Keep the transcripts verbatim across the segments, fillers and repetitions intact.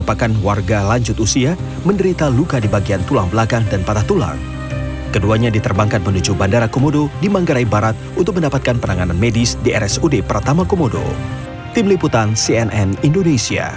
merupakan warga lanjut usia menderita luka di bagian tulang belakang dan patah tulang. Keduanya diterbangkan menuju Bandara Komodo di Manggarai Barat untuk mendapatkan penanganan medis di R S U D Pratama Komodo. Tim Liputan C N N Indonesia.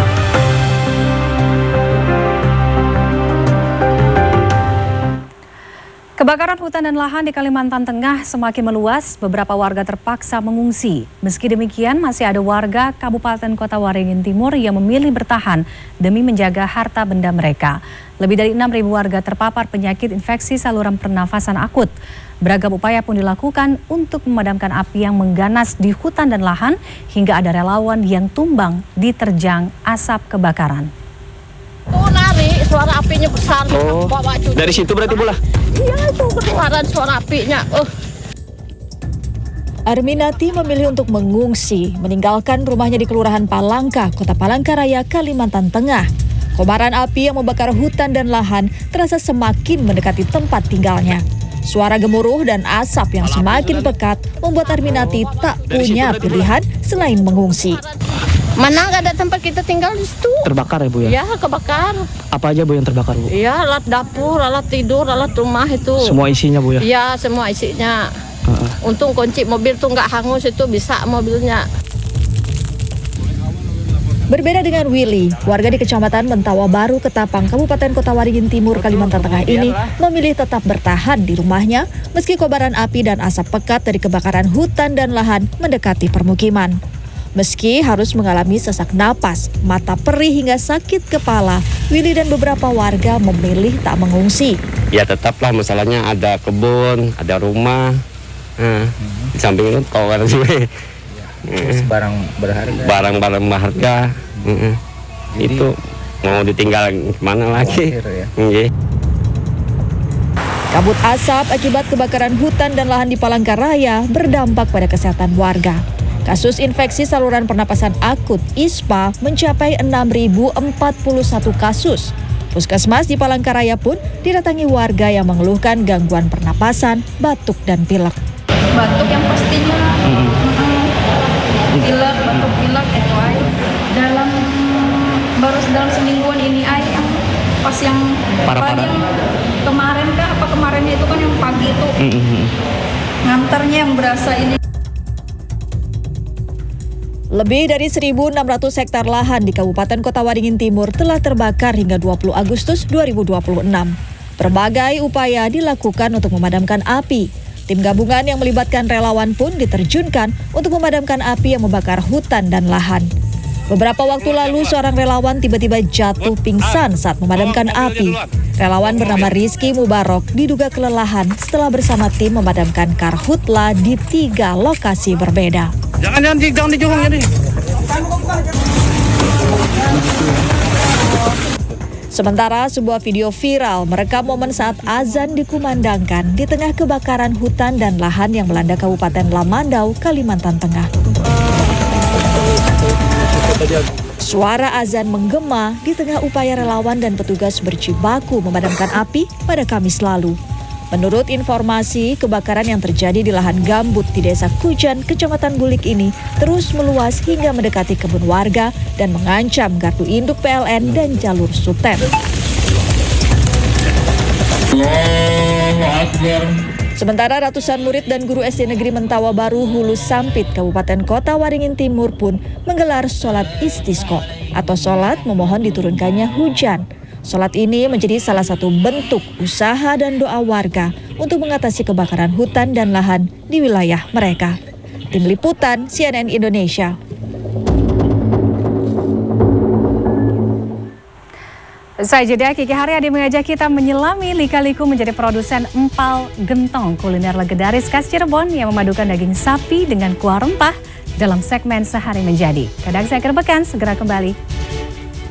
Kebakaran hutan dan lahan di Kalimantan Tengah semakin meluas, beberapa warga terpaksa mengungsi. Meski demikian, masih ada warga Kabupaten Kota Waringin Timur yang memilih bertahan demi menjaga harta benda mereka. Lebih dari enam ribu warga terpapar penyakit infeksi saluran pernafasan akut. Beragam upaya pun dilakukan untuk memadamkan api yang mengganas di hutan dan lahan, hingga ada relawan yang tumbang diterjang asap kebakaran. Oh, nari, suara apinya besar. Oh, bawa cucu. Dari situ berarti pula? Iya, itu keluaran suara apinya. Uh. Arminati memilih untuk mengungsi, meninggalkan rumahnya di Kelurahan Palangka, Kota Palangkaraya, Kalimantan Tengah. Kobaran api yang membakar hutan dan lahan terasa semakin mendekati tempat tinggalnya. Suara gemuruh dan asap yang semakin pekat membuat Arminati tak punya pilihan selain mengungsi. Mana nggak ada tempat kita tinggal di situ. Terbakar ya Bu ya? Iya, kebakar. Apa aja Bu yang terbakar Bu? Iya, alat dapur, alat tidur, alat rumah itu. Semua isinya Bu ya? Iya, semua isinya. Uh-uh. Untung kunci mobil tuh nggak hangus, itu bisa mobilnya. Berbeda dengan Willy, warga di Kecamatan Mentawa Baru, Ketapang, Kabupaten Kota Waringin Timur, Kalimantan Tengah ini memilih tetap bertahan di rumahnya meski kobaran api dan asap pekat dari kebakaran hutan dan lahan mendekati permukiman. Meski harus mengalami sesak napas, mata perih hingga sakit kepala, Willy dan beberapa warga memilih tak mengungsi. Ya tetaplah, masalahnya ada kebun, ada rumah, nah, di samping itu kawan sih. Terus barang berharga. Barang-barang berharga, uh, itu mau ditinggal kemana lagi? Ya. Yeah. Kabut asap akibat kebakaran hutan dan lahan di Palangkaraya berdampak pada kesehatan warga. Kasus infeksi saluran pernapasan akut I S P A mencapai enam ribu empat puluh satu kasus. Puskesmas di Palangkaraya pun didatangi warga yang mengeluhkan gangguan pernapasan, batuk dan pilek. Batuk yang pastinya, hmm. pilek, batuk pilek itu aja. Dalam baru dalam semingguan ini aja yang pas yang Parah-parah. yang kemarin kan apa kemarinnya itu kan yang pagi itu hmm. nganternya yang berasa ini. Lebih dari seribu enam ratus hektar lahan di Kabupaten Kota Waringin Timur telah terbakar hingga dua puluh Agustus dua ribu dua puluh enam. Berbagai upaya dilakukan untuk memadamkan api. Tim gabungan yang melibatkan relawan pun diterjunkan untuk memadamkan api yang membakar hutan dan lahan. Beberapa waktu lalu seorang relawan tiba-tiba jatuh pingsan saat memadamkan api. Relawan bernama Rizky Mubarok diduga kelelahan setelah bersama tim memadamkan karhutla di tiga lokasi berbeda. Jangan jangan jangan dijungung ini. Sementara sebuah video viral merekam momen saat azan dikumandangkan di tengah kebakaran hutan dan lahan yang melanda Kabupaten Lamandau, Kalimantan Tengah. Suara azan menggema di tengah upaya relawan dan petugas berjibaku memadamkan api pada Kamis lalu. Menurut informasi, kebakaran yang terjadi di lahan gambut di Desa Kujan, Kecamatan Gulik ini terus meluas hingga mendekati kebun warga dan mengancam gardu induk P L N dan jalur Sutet. Sementara ratusan murid dan guru S D Negeri Mentawa Baru, Hulu Sampit, Kabupaten Kota Waringin Timur pun menggelar sholat istisqa atau sholat memohon diturunkannya hujan. Sholat ini menjadi salah satu bentuk usaha dan doa warga untuk mengatasi kebakaran hutan dan lahan di wilayah mereka. Tim Liputan C N N Indonesia. Saya jeda, Kiki Haryadi mengajak kita menyelami lika-liku menjadi produsen empal gentong, kuliner legendaris khas Cirebon yang memadukan daging sapi dengan kuah rempah dalam segmen Sehari Menjadi. Kadang saya Akhir Pekan segera kembali.